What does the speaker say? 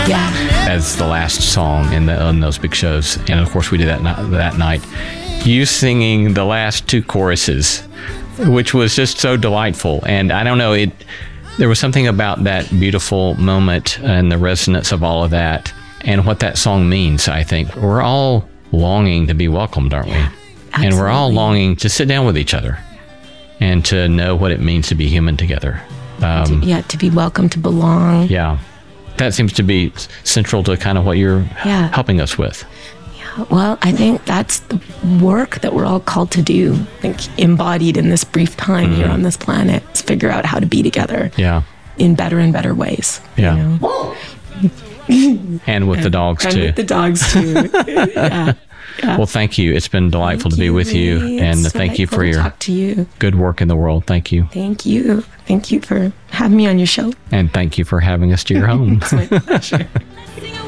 as the last song in those big shows. And of course, we did that night. You singing the last two choruses, which was just so delightful. And I don't know, there was something about that beautiful moment and the resonance of all of that and what that song means, I think. We're all longing to be welcomed, aren't we? Absolutely. And we're all longing to sit down with each other and to know what it means to be human together. To be welcome, to belong. Yeah. That seems to be central to kind of what you're helping us with. Yeah. Well, I think that's the work that we're all called to do, I think embodied in this brief time here on this planet, is figure out how to be together in better and better ways. Yeah. You know? And with the dogs, too. With the dogs, too. Yeah. Well, thank you. It's been delightful to be with you. And thank you for your good work in the world. Thank you. Thank you. Thank you for having me on your show. And thank you for having us to your home. It's my pleasure.